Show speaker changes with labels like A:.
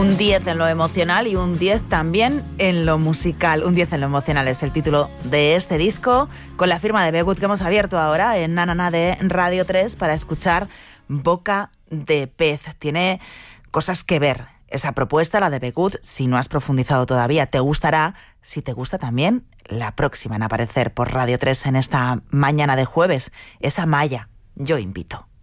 A: Un 10 en lo emocional y un 10 también en lo musical. Un 10 en lo emocional es el título de este disco, con la firma de Begut, que hemos abierto ahora en Nanana de Radio 3 para escuchar Boca de Pez. Tiene cosas que ver esa propuesta, la de Begut. Si no has profundizado todavía, te gustará. Si te gusta también, la próxima en aparecer por Radio 3 en esta mañana de jueves, esa Maya. Yo invito.